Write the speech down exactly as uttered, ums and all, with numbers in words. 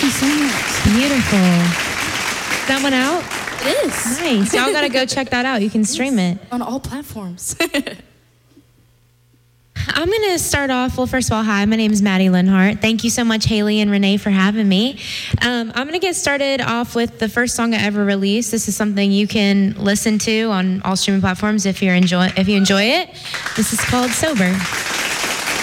you so much. Beautiful. Is that one out? It is. Nice. Y'all got to go check that out. You can stream it. On all platforms. I'm going to start off, well, first of all, hi, my name is Maddie Linhart. Thank you so much, Haley and Renee, for having me. Um, I'm going to get started off with the first song I ever released. This is something you can listen to on all streaming platforms if, you're enjoy- if you enjoy it. This is called Sober.